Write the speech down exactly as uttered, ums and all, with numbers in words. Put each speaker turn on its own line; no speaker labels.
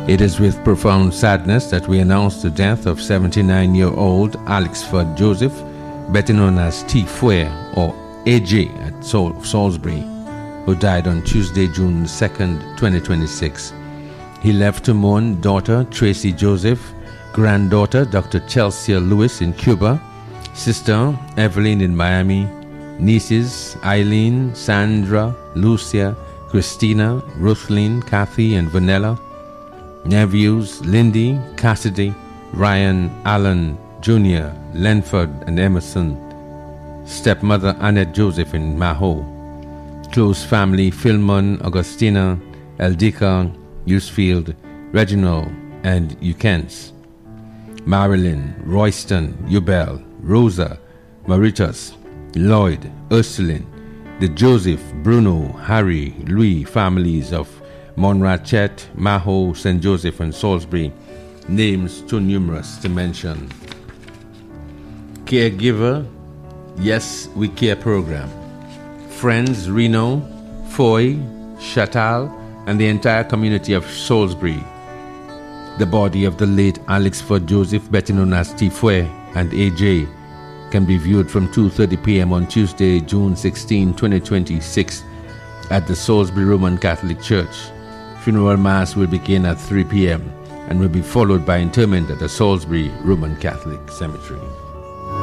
It is with profound sadness that we announce the death of seventy-nine-year-old Alexford Joseph, better known as T-Fue or A J at Sal- Salisbury, who died on Tuesday, June second, twenty twenty-six. He left to mourn daughter Tracy Joseph, granddaughter Doctor Chelsea Lewis in Cuba, sister Evelyn in Miami, nieces Eileen, Sandra, Lucia, Christina, Ruthlyn, Kathy, and Vanilla, nephews Lindy, Cassidy, Ryan, Alan, Junior, Lenford, and Emerson, stepmother Annette Joseph in Maho, close family Philmon, Augustina, Eldika, Usfield, Reginald, and Eukens, Marilyn, Royston, Ubel, Rosa, Maritus, Lloyd, Ursuline, the Joseph, Bruno, Harry, Louis families of Monrachet, Maho, Saint Joseph, and Salisbury, names too numerous to mention. Caregiver, Yes We Care program. Friends Reno, Foy, Chatal, and the entire community of Salisbury. The body of the late Alexford Joseph, better known as T-Fue and A J, can be viewed from two thirty p.m. on Tuesday, June sixteenth, twenty twenty-six at the Salisbury Roman Catholic Church. Funeral Mass will begin at three p.m. and will be followed by interment at the Salisbury Roman Catholic Cemetery.